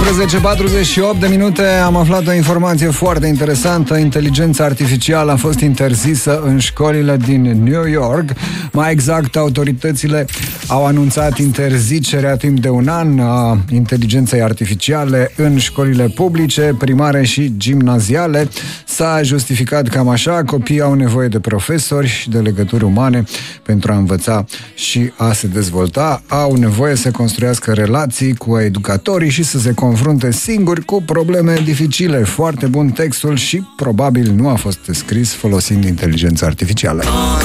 11:48 de minute. Am aflat o informație foarte interesantă. Inteligența artificială a fost interzisă în școlile din New York. Mai exact, autoritățile au anunțat interzicerea timp de un an a inteligenței artificiale în școlile publice, primare și gimnaziale. S-a justificat cam așa: copiii au nevoie de profesori și de legături umane pentru a învăța și a se dezvolta. Au nevoie să construiască relații cu educatorii și să se confrunte singuri cu probleme dificile. Foarte bun textul și probabil nu a fost scris folosind inteligența artificială.